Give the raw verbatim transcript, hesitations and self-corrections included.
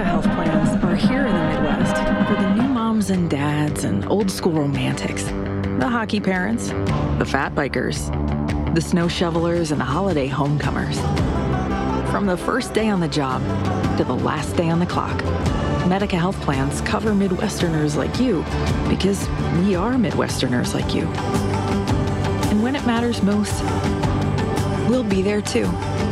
Medica health plans are here in the Midwest for the new moms and dads and old school romantics, the hockey parents, the fat bikers, the snow shovelers, and the holiday homecomers. From the first day on the job to the last day on the clock, Medica health plans cover Midwesterners like you because we are Midwesterners like you. And when it matters most, we'll be there too.